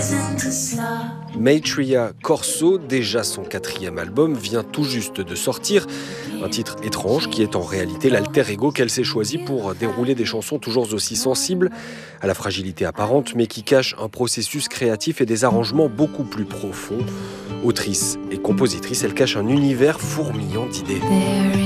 Maitreya Corso, déjà son 4e album, vient tout juste de sortir. Un titre étrange qui est en réalité l'alter ego qu'elle s'est choisi pour dérouler des chansons toujours aussi sensibles à la fragilité apparente, mais qui cachent un processus créatif et des arrangements beaucoup plus profonds. Autrice et compositrice, elle cache un univers fourmillant d'idées.